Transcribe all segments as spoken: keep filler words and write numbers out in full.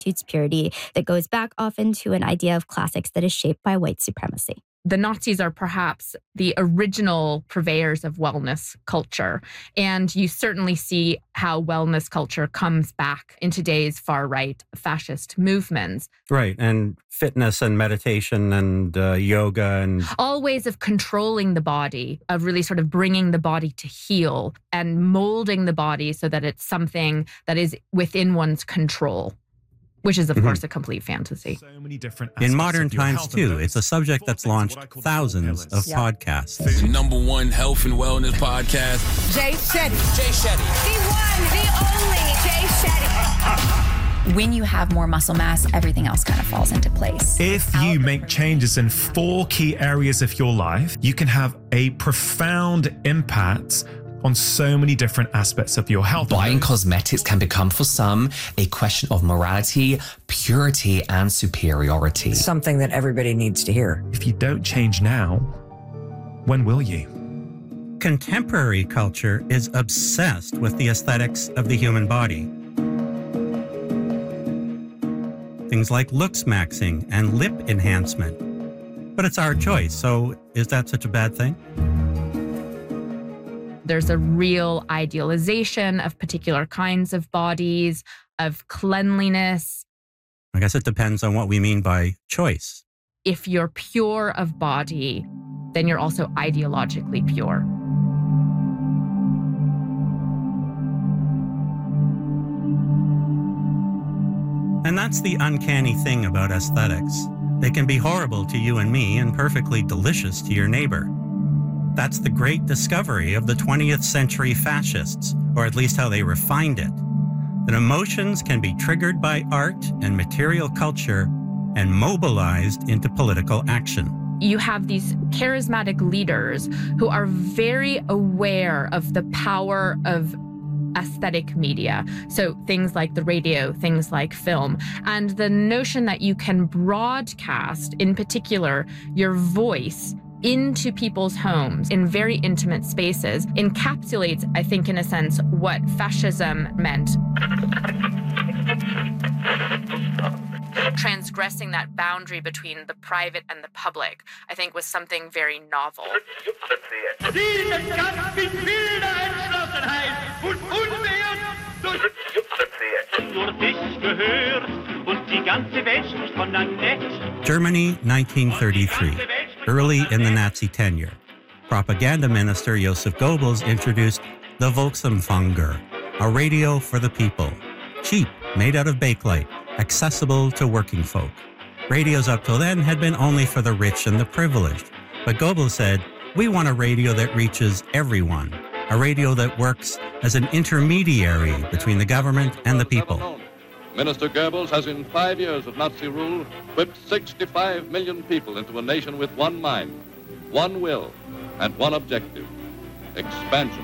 constitutes purity that goes back often to an idea of classics that is shaped by white supremacy. The Nazis are perhaps the original purveyors of wellness culture. And you certainly see how wellness culture comes back in today's far-right fascist movements. Right. And fitness and meditation and uh, yoga and... all ways of controlling the body, of really sort of bringing the body to heal and molding the body so that it's something that is within one's control. Which is, of mm-hmm. course, a complete fantasy. So many different In modern times, too, it's a subject that's launched thousands of yeah. podcasts. The number one health and wellness podcast. Jay Shetty. Jay Shetty. The one, the only Jay Shetty. When you have more muscle mass, everything else kind of falls into place. If you make changes in four key areas of your life, you can have a profound impact on so many different aspects of your health. Buying cosmetics can become, for some, a question of morality, purity, and superiority. Something that everybody needs to hear. If you don't change now, when will you? Contemporary culture is obsessed with the aesthetics of the human body. Things like looks maxing and lip enhancement. But it's our choice, so is that such a bad thing? There's a real idealization of particular kinds of bodies, of cleanliness. I guess it depends on what we mean by choice. If you're pure of body, then you're also ideologically pure. And that's the uncanny thing about aesthetics. They can be horrible to you and me and perfectly delicious to your neighbor. That's the great discovery of the twentieth century fascists, or at least how they refined it. That emotions can be triggered by art and material culture and mobilized into political action. You have these charismatic leaders who are very aware of the power of aesthetic media. So things like the radio, things like film, and the notion that you can broadcast, in particular, your voice into people's homes in very intimate spaces encapsulates, I think, in a sense, what fascism meant. Transgressing that boundary between the private and the public, I think, was something very novel. Germany, nineteen thirty-three. Early in the Nazi tenure, propaganda minister Joseph Goebbels introduced the Volksempfänger, a radio for the people. Cheap, made out of bakelite, accessible to working folk. Radios up till then had been only for the rich and the privileged. But Goebbels said, we want a radio that reaches everyone, a radio that works as an intermediary between the government and the people. Minister Goebbels has, in five years of Nazi rule, whipped sixty-five million people into a nation with one mind, one will, and one objective: expansion.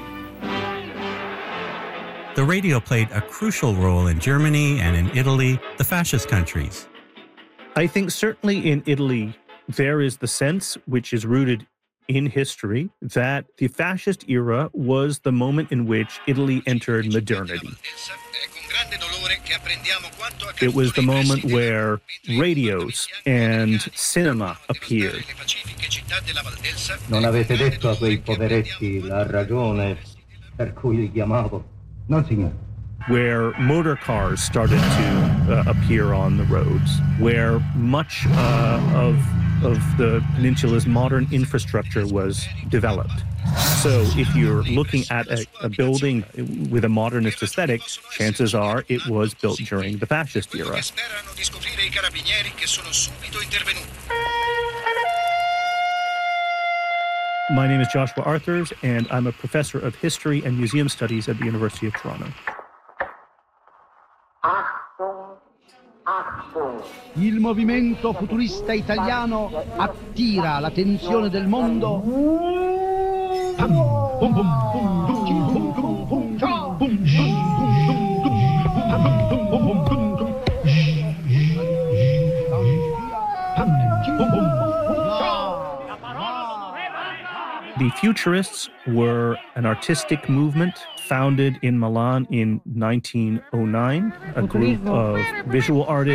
The radio played a crucial role in Germany and in Italy, the fascist countries. I think certainly in Italy, there is the sense, which is rooted in history, that the fascist era was the moment in which Italy entered modernity. It was the moment where radios and cinema appeared. Non avete detto a quei poveretti la ragione per cui li chiamavo? Non, signor. Where motor cars started to uh, appear on the roads, where much uh, of, of the peninsula's modern infrastructure was developed. So if you're looking at a, a building with a modernist aesthetic, chances are it was built during the fascist era. My name is Joshua Arthurs, and I'm a professor of history and museum studies at the University of Toronto. Il movimento futurista italiano attira l'attenzione del mondo. The Futurists were an artistic movement founded in Milan in nineteen oh nine, a group of visual artists